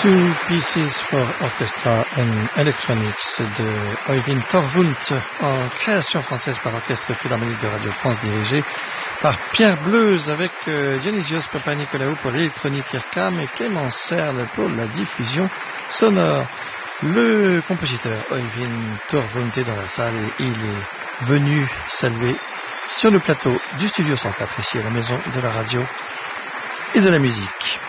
Two Pieces for Orchestra and Electronics de Øyvind Torvund, en création française par l'Orchestre Philharmonique de Radio France dirigé par Pierre Bleuze, avec Dionysios Papanicolaou pour l'électronique IRCAM et Clément Serle pour la diffusion sonore. Le compositeur Øyvind Torvund est dans la salle et il est venu saluer sur le plateau du Studio 104 ici à la Maison de la Radio et de la Musique.